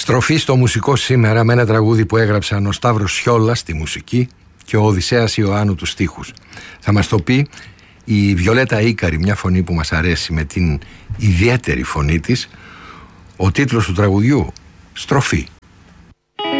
Στροφή στο μουσικό σήμερα με ένα τραγούδι που έγραψαν ο Σταύρος Σιόλας στη μουσική και ο Οδυσσέας Ιωάννου τους στίχους. Θα μας το πει η Βιολέτα Ίκαρη, μια φωνή που μας αρέσει με την ιδιαίτερη φωνή της. Ο τίτλος του τραγουδιού, Στροφή.